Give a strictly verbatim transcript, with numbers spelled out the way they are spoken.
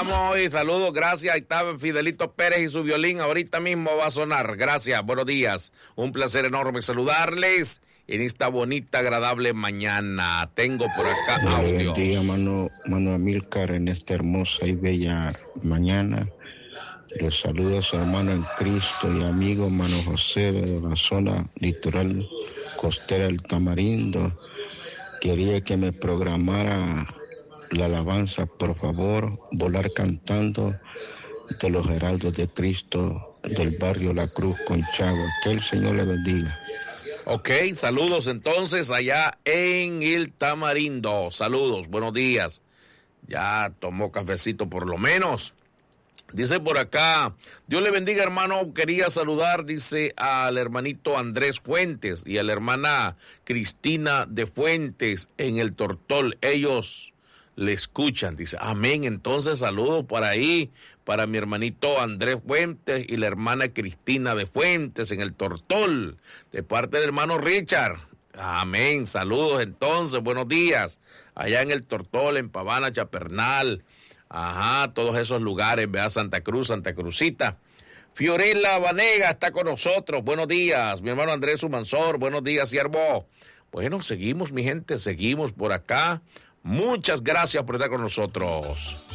estamos hoy. Saludos, gracias. Ahí está Fidelito Pérez y su violín. Ahorita mismo va a sonar. Gracias, buenos días. Un placer enorme saludarles en esta bonita, agradable mañana. Tengo por acá audio. Buen día, mano, mano Amílcar, en esta hermosa y bella mañana. Los saludos, hermano en Cristo y amigo, mano José, de la zona litoral costera del Tamarindo. Quería que me programara la alabanza, por favor, volar cantando de los heraldos de Cristo del barrio La Cruz, Conchagua. Que el Señor le bendiga. Ok, saludos entonces allá en el Tamarindo. Saludos, buenos días. Ya tomó cafecito por lo menos. Dice por acá, Dios le bendiga, hermano. Quería saludar, dice, al hermanito Andrés Fuentes y a la hermana Cristina de Fuentes en el Tortol. Ellos le escuchan, dice, amén. Entonces, saludos por ahí para mi hermanito Andrés Fuentes y la hermana Cristina de Fuentes en el Tortol, de parte del hermano Richard. Amén, saludos entonces, buenos días, allá en el Tortol, en Pavana, Chapernal, ajá, todos esos lugares, vea, Santa Cruz, Santa Cruzita. Fiorella Vanega está con nosotros, buenos días, mi hermano Andrés Humansor, buenos días, siervo. Bueno, seguimos, mi gente, seguimos por acá. Muchas gracias por estar con nosotros.